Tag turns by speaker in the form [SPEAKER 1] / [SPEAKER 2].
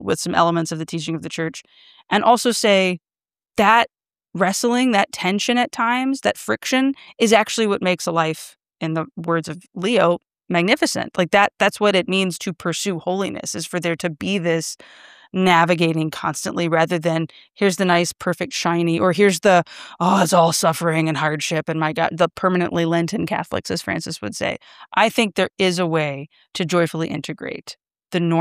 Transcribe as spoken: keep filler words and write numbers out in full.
[SPEAKER 1] with some elements of the teaching of the church, and also say that wrestling, that tension at times, that friction is actually what makes a life, in the words of Leo, magnificent. Like that, that's what it means to pursue holiness, is for there to be this navigating constantly rather than here's the nice, perfect, shiny, or here's the, oh, it's all suffering and hardship and my God, the permanently Lenten Catholics, as Francis would say. I think there is a way to joyfully integrate the norm